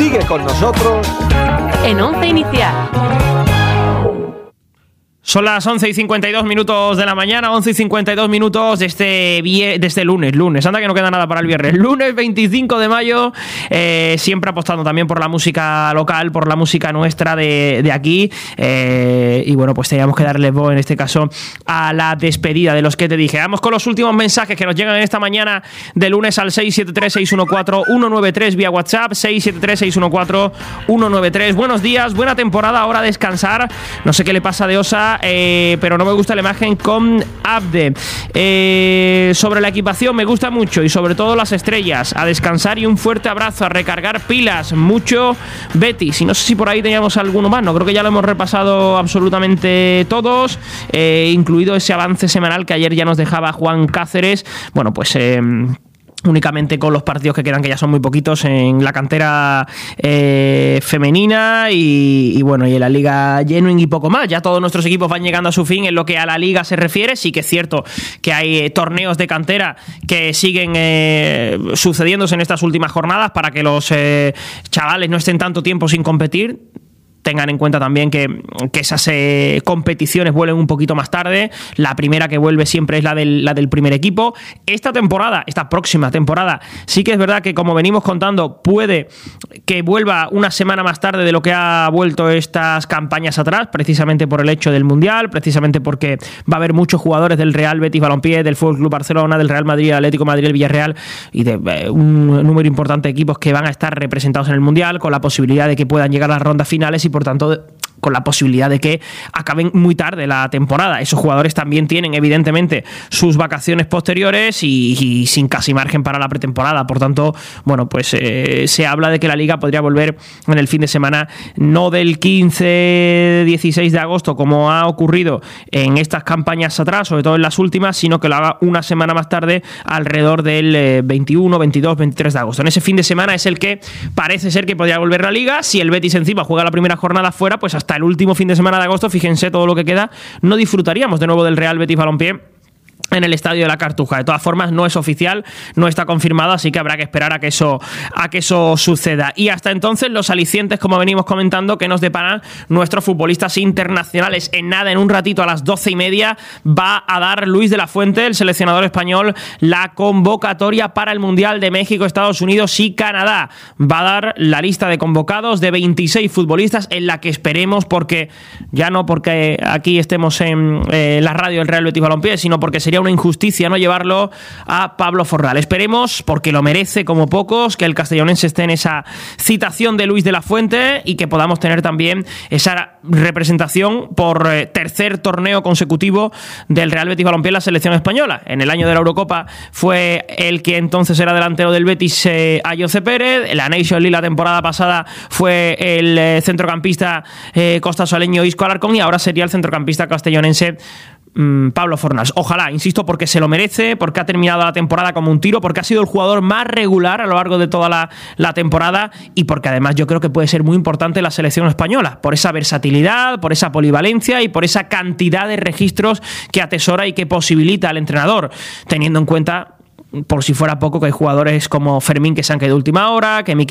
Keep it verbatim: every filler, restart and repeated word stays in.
Sigue con nosotros en Once Inicial. Son las once y cincuenta y dos minutos de la mañana, once y cincuenta y dos minutos de este, vie- de este lunes, lunes, anda que no queda nada para el viernes, lunes veinticinco de mayo, eh, siempre apostando también por la música local, por la música nuestra de, de aquí, eh, y bueno, pues teníamos que darle voz en este caso a la despedida de los que te dije. Vamos con los últimos mensajes que nos llegan en esta mañana de lunes al seis siete tres, seis uno cuatro, uno nueve tres vía WhatsApp, seis siete tres, seis uno cuatro, uno nueve tres. Buenos días, buena temporada, ahora a descansar, no sé qué le pasa de Osa, Eh, pero no me gusta la imagen con Abde. Eh, sobre la equipación me gusta mucho y sobre todo las estrellas. A descansar y un fuerte abrazo, a recargar pilas. Mucho Betis. Y no sé si por ahí teníamos alguno más, no creo que ya lo hemos repasado absolutamente todos, eh, incluido ese avance semanal que ayer ya nos dejaba Juan Cáceres. Bueno, pues Eh, únicamente con los partidos que quedan, que ya son muy poquitos en la cantera eh, femenina y, y bueno, y en la Liga Genuine y poco más. Ya todos nuestros equipos van llegando a su fin en lo que a la Liga se refiere. Sí que es cierto que hay eh, torneos de cantera que siguen eh, sucediéndose en estas últimas jornadas para que los eh, chavales no estén tanto tiempo sin competir. Tengan en cuenta también que, que esas eh, competiciones vuelven un poquito más tarde. La primera que vuelve siempre es la del, la del primer equipo. Esta temporada, esta próxima temporada, sí que es verdad que, como venimos contando, puede que vuelva una semana más tarde de lo que ha vuelto estas campañas atrás, precisamente por el hecho del Mundial, precisamente porque va a haber muchos jugadores del Real Betis Balompié, del Fútbol Club Barcelona, del Real Madrid, Atlético de Madrid, el Villarreal y de eh, un número importante de equipos que van a estar representados en el Mundial, con la posibilidad de que puedan llegar a las rondas finales y por tanto con la posibilidad de que acaben muy tarde la temporada. Esos jugadores también tienen evidentemente sus vacaciones posteriores y, y sin casi margen para la pretemporada. Por tanto, bueno, pues eh, se habla de que la Liga podría volver en el fin de semana, no del quince dieciséis de agosto como ha ocurrido en estas campañas atrás, sobre todo en las últimas, sino que lo haga una semana más tarde, alrededor del eh, veintiuno, veintidós, veintitrés de agosto. En ese fin de semana es el que parece ser que podría volver la Liga. Si el Betis encima juega la primera jornada fuera, pues hasta el último fin de semana de agosto, fíjense todo lo que queda, no disfrutaríamos de nuevo del Real Betis Balompié en el Estadio de la Cartuja. De todas formas, no es oficial, no está confirmado, así que habrá que esperar a que eso, a que eso suceda. Y hasta entonces, los alicientes, como venimos comentando, que nos deparan nuestros futbolistas internacionales. En nada, en un ratito, a las doce y media, va a dar Luis de la Fuente, el seleccionador español, la convocatoria para el Mundial de México, Estados Unidos y Canadá. Va a dar la lista de convocados de veintiséis futbolistas, en la que esperemos, porque ya no porque aquí estemos en eh, la radio del Real Betis Balompié, sino porque sería una injusticia no llevarlo a Pablo Forral. Esperemos, porque lo merece como pocos, que el castellonense esté en esa citación de Luis de la Fuente y que podamos tener también esa representación por eh, tercer torneo consecutivo del Real Betis Balompié en la selección española. En el año de la Eurocopa fue el que entonces era delantero del Betis, eh, Ayoce Pérez. En la Nation League la temporada pasada fue el eh, centrocampista eh, costasoleño Isco Alarcón y ahora sería el centrocampista castellonense Pablo Fornals. Ojalá, insisto, porque se lo merece, porque ha terminado la temporada como un tiro, porque ha sido el jugador más regular a lo largo de toda la, la temporada y porque además yo creo que puede ser muy importante la selección española, por esa versatilidad, por esa polivalencia y por esa cantidad de registros que atesora y que posibilita al entrenador, teniendo en cuenta, por si fuera poco, que hay jugadores como Fermín que se han quedado de última hora, que Mikel